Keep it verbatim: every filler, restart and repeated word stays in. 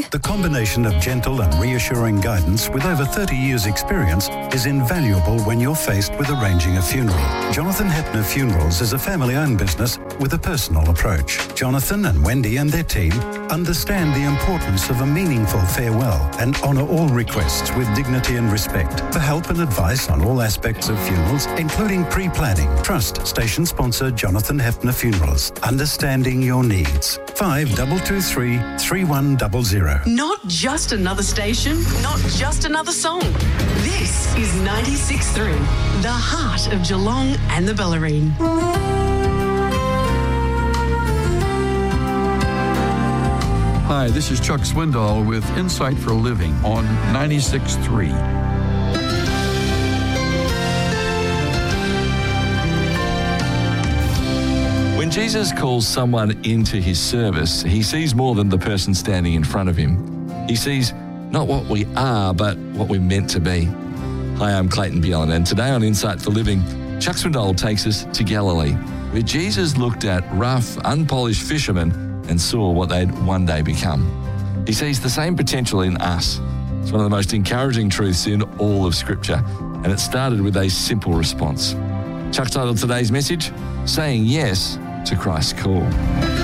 The combination of gentle and reassuring guidance with over thirty years' experience is invaluable when you're faced with arranging a funeral. Jonathan Hepner Funerals is a family-owned business with a personal approach. Jonathan and Wendy and their team understand the importance of a meaningful farewell and honour all requests with dignity and respect. For help and advice on all aspects of funerals, including pre-planning, trust station sponsor Jonathan Hepner Funerals. Understanding your needs. five two two three, three one zero zero. Not just another station, not just another song. This is ninety-six point three, the heart of Geelong and the Bellarine. Hi, this is Chuck Swindoll with Insight for Living on ninety-six point three. When Jesus calls someone into his service, he sees more than the person standing in front of him. He sees not what we are, but what we're meant to be. Hi, I'm Clayton Bjelland, and today on Insight for Living, Chuck Swindoll takes us to Galilee, where Jesus looked at rough, unpolished fishermen and saw what they'd one day become. He sees the same potential in us. It's one of the most encouraging truths in all of Scripture, and it started with a simple response. Chuck titled today's message, Saying Yes to Christ's Call.